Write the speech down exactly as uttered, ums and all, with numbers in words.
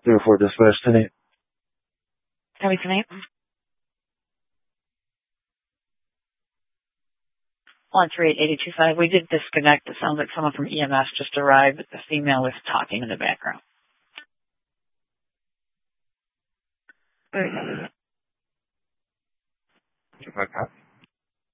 Therefore, dispatch tonight. Copy tonight. One three eight eight two five. We did disconnect. It sounds like someone from E M S just arrived. The female was talking in the background. Okay.